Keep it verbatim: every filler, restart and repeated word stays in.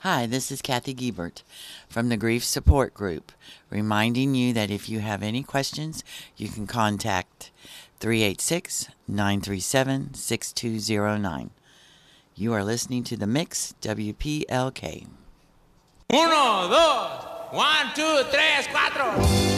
Hi, this is Kathy Giebert from the Grief Support Group, reminding you that if you have any questions, you can contact three eight six, nine three seven, six two zero nine. You are listening to The Mix, W P L K. Uno, dos, one, two, tres, cuatro.